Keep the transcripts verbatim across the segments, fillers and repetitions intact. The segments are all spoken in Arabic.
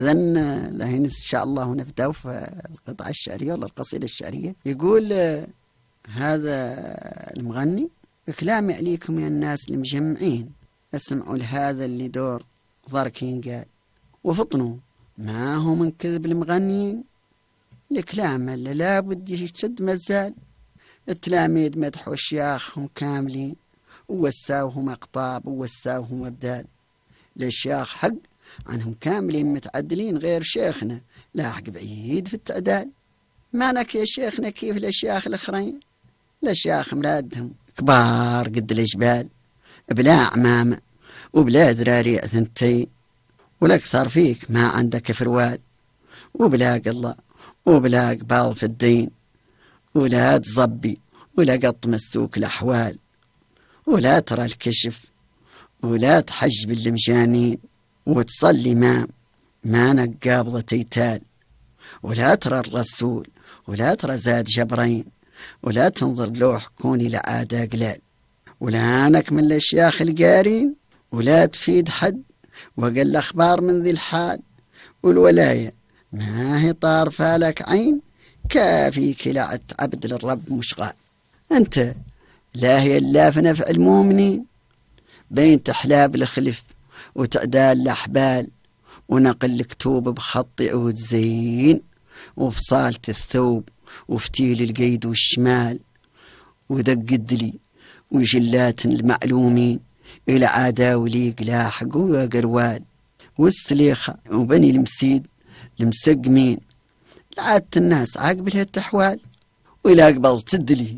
إذن لهين إن شاء الله نبدأ في القطعة الشعرية ولا القصيدة الشعرية. يقول هذا المغني: كلامي عليكم يا الناس المجمعين، اسمعوا لهذا اللي دور ضركين قال، وفطنوا ما هو من كذب المغنيين، الكلام اللي لابد يشتد مزال، التلاميذ مدحوا شياخهم كاملين، ووساوهم أقطاب ووساوهم أبدال، للشياخ حق عنهم كاملين متعدلين، غير شيخنا لاحق بعيد في التعدال. معنك يا شيخنا كيف الأشياخ الآخرين؟ الأشياخ ملادهم كبار قد الجبال، بلا عمامة وبلا ذراري ثنتين، والأكثر فيك ما عندك فروال، وبلا قلة وبلا قبال في الدين، ولا تزبي ولا قط مسوك الأحوال، ولا ترى الكشف ولا تحجب المجانين، وتصلي ما ما نقابضة تيتال، ولا ترى الرسول ولا ترى زاد جبرين، ولا تنظر لوح كوني لعادة قلال، ولا نك من الأشياخ القارين، ولا تفيد حد وقال الأخبار من ذي الحال، والولاية ما هي طار فالك عين، كافيك لعت عبد للرب مشغال. أنت لا هي إلا في نفع المؤمنين، بين تحلاب الخلف وتعدال الأحبال، ونقل الكتوب بخط عود زين، وفصالة الثوب وفتيل القيد والشمال، ودق الدلي وجلات المعلومين، إلى عداولي قلاحق وقروال، والسليخة وبني المسيد المسقمين، لعادة الناس عاقبلها التحوال، وإلى قبل تدلي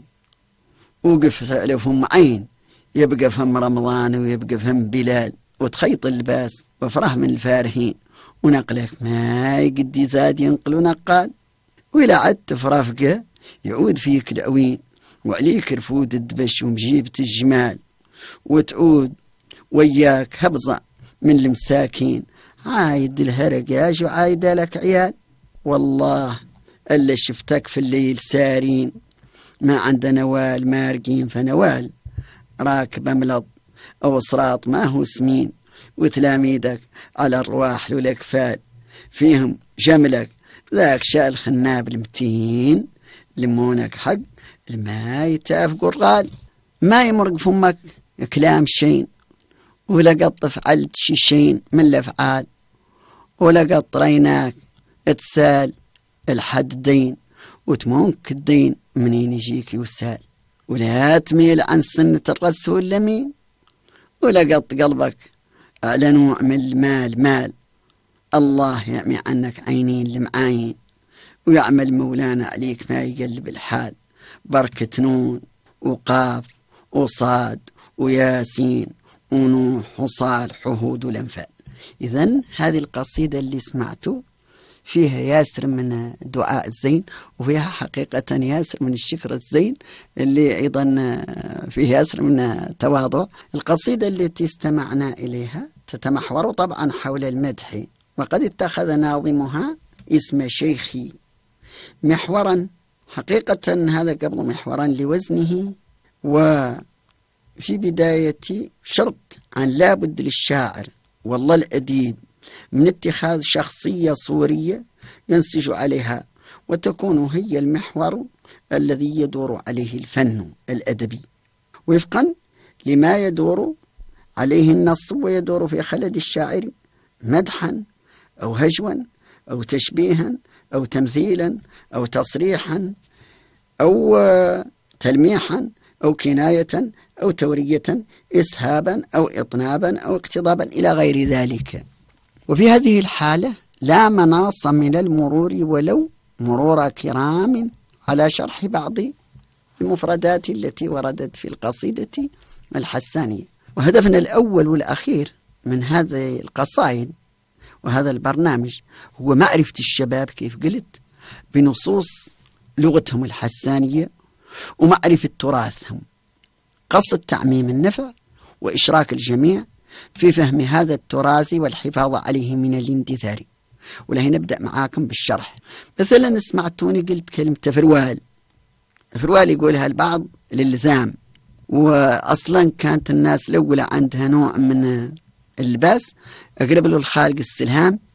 وقف ثألفهم عين، يبقى فهم رمضان ويبقى فهم بلال، وتخيط اللباس وفرح من الفارهين، ونقلك ما يقدي زاد ينقل ونقال، وإلى عدت فرافقه يعود فيك العوين، وعليك رفود الدبش ومجيبة الجمال، وتعود وياك هبزة من المساكين، عايد الهرقاج وعايد لك عيال، والله ألا شفتك في الليل سارين، ما عند نوال مارقين فنوال، راكب ملض أو صراط ما هو سمين، وتلاميذك على الرواح والأكفال، فيهم جملك ذاك شال خناب المتين، لمونك حق الماء يتافق الرال، ما يمرق فمك كلام شين، ولا قط فعلت شي شين من الأفعال، ولا قط ريناك اتسال الحد دين، وتمونك الدين منين يجيك يسال، ولا تميل عن سنة الرسول لمين، ولا قط قلبك على نوع من المال مال، الله يعمي عنك عينين لمعاين، ويعمل مولانا عليك ما يقلب الحال، بركة نون وقاف وصاد وياسين ونوح وصالح وهود والأنفال. إذن هذه القصيدة اللي سمعتوا فيها ياسر من دعاء الزين، وفيها حقيقة ياسر من الشكر الزين، اللي أيضا فيه ياسر من تواضع. القصيدة التي استمعنا إليها تتمحور طبعا حول المدح، وقد اتخذ ناظمها اسم شيخي محورا، حقيقة هذا قبل محورا لوزنه، وفي بداية شرط عن لابد للشاعر والله الأديب من اتخاذ شخصية صورية ينسج عليها، وتكون هي المحور الذي يدور عليه الفن الأدبي، وفقا لما يدور عليه النص ويدور في خلد الشاعر، مدحا أو هجوا أو تشبيها أو تمثيلا أو تصريحا أو تلميحا أو كناية أو تورية، إسهابا أو إطنابا أو اقتضابا إلى غير ذلك. وفي هذه الحالة لا مناص من المرور ولو مرور كرام على شرح بعض المفردات التي وردت في القصيدة الحسانية. وهدفنا الأول والأخير من هذه القصائد وهذا البرنامج هو معرفة الشباب كيف قلت بنصوص لغتهم الحسانية، ومعرفة تراثهم، قصد تعميم النفع وإشراك الجميع في فهم هذا التراث والحفاظ عليه من الاندثار. ولهي نبدأ معاكم بالشرح. مثلا سمعتوني قلت كلمة فروال، فروال يقولها البعض للزام، وأصلا كانت الناس الأولى عندها نوع من اللباس أقرب له الخالق السلهام،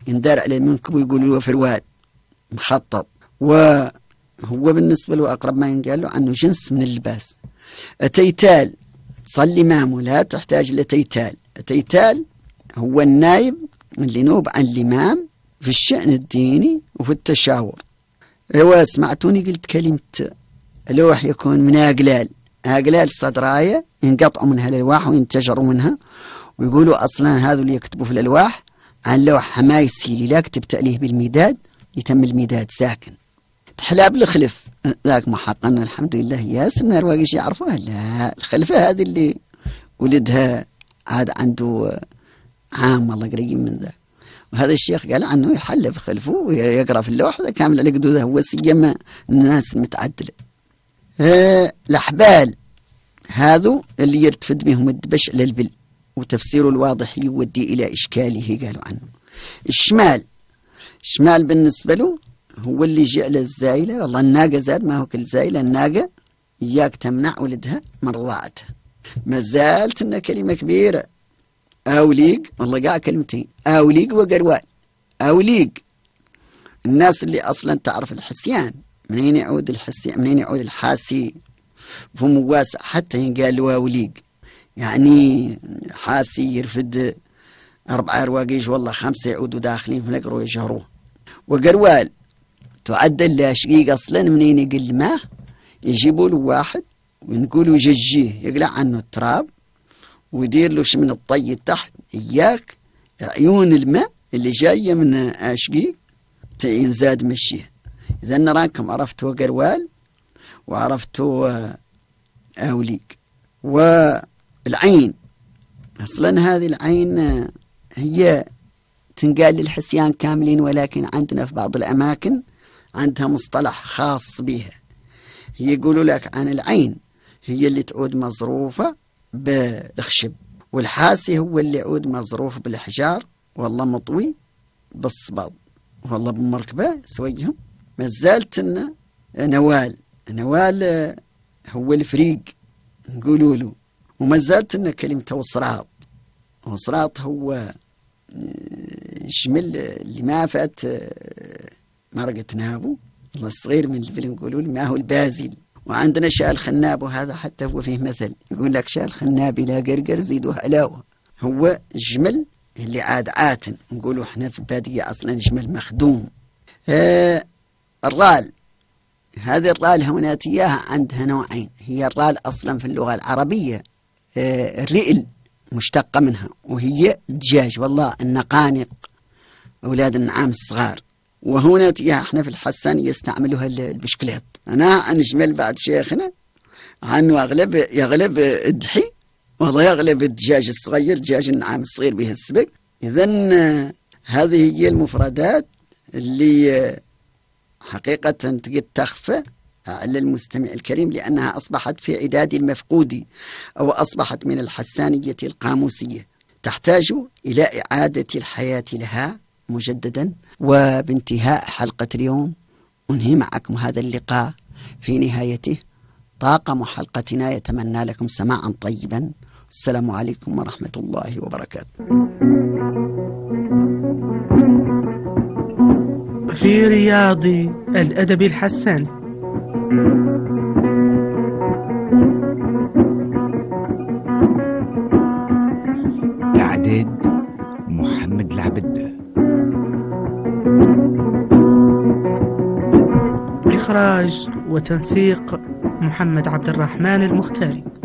يندار على المنكب ويقولوا له فرواد مخطط. وهو بالنسبة له أقرب ما ينقال له عنه جنس من اللباس. التيتال تصلي إمامه لا تحتاج لتيتال. التيتال هو النائب اللي نوب عن الإمام في الشأن الديني وفي التشاور. ايوه سمعتوني قلت كلمة لوح يكون من أقلال، أقلال صدراية ينقطعوا منها الألواح وينتشروا منها، ويقولوا أصلا هذا اللي يكتبوا في الألواح عن لوح حمايسي لا كتبت عليه بالمداد يتم المداد ساكن. تحلاب الخلف ذاك محقنا الحمد لله ياسر من الرواقش يعرفوها. لا الخلفة هذه اللي ولدها عاد عنده عام والله قريب من ذا، وهذا الشيخ قال عنه يحلف خلفه ويقرأ في اللوح وذا كامل على قدوده هو سيما الناس المتعدلة. أه الأحبال هذو اللي يرتفد بهم الدبش للبل، وتفسيره الواضح يودي إلى إشكاله قالوا عنه. الشمال الشمال بالنسبة له هو اللي جعل الزايلة، والله الناقة زاد ما هو كل زايلة، الناقة إياك تمنع ولدها من رضاعتها. ما زالت إنها كلمة كبيرة. أوليق والله قاع كلمتين أوليق وقروال. أوليق الناس اللي أصلا تعرف الحسيان منين يعود الحسيان منين يعود الحاسي فم واسع حتى ينقال له أوليق، يعني حاسي يرفد أربعة رواقيج والله خمسة يعودوا داخلين في نقر ويجهروه. وقروال تعدل له شقيق أصلا منين يقل ماه يجيبوا له واحد ونقولوا ججيه يقلع عنه التراب ويدير له من الطي تحت إياك عيون الماء اللي جاية من أشقيق ينزاد مشيه. إذا نراكم عرفتوا قروال وعرفتوا أوليق. والعين أصلا هذه العين هي تنقال للحسيان كاملين، ولكن عندنا في بعض الأماكن عندها مصطلح خاص بها. يقولوا لك عن العين هي اللي تعود مظروفة بالخشب، والحاسي هو اللي يعود مظروف بالحجار والله مطوي بالصباط والله بمركبة سويهم. ما زالت إنه نوال نوال هو الفريق نقولوا له. وما زالت إنه كلمة وصراط. وصراط هو شمل اللي ما فات مرقة نابو الله الصغير من اللي نقولوا له ما هو البازل. وعندنا شاء الخناب وهذا حتى هو فيه مثل يقول لك شاء الخناب لا قرقر زيدوه علاوة. هو الجمل اللي عاد عاتن نقولوا احنا في البادية أصلا جمل مخدوم. آه الرال هذه الرال هوناتياها عندها نوعين. هي الرال أصلا في اللغة العربية آه الرئل مشتقة منها، وهي دجاج والله النقانق أولاد النعام الصغار. وهوناتياها احنا في الحسان يستعملوها البشكلات. أنا نجمل بعد شيخنا عنه أغلب يغلب الدحي والله يغلب الدجاج الصغير دجاج النعام الصغير به السبق. إذن هذه هي المفردات اللي حقيقة تقد تخفى على المستمع الكريم، لأنها أصبحت في عداد المفقود أو أصبحت من الحسانية القاموسية تحتاج إلى إعادة الحياة لها مجددا. وبانتهاء حلقة اليوم أنهي معكم هذا اللقاء في نهايته. طاقم حلقتنا يتمنى لكم سماعا طيبا. السلام عليكم ورحمة الله وبركاته. في رياض الأدب الحساني. إعداد محمد العبد. إخراج وتنسيق محمد عبد الرحمن المختاري.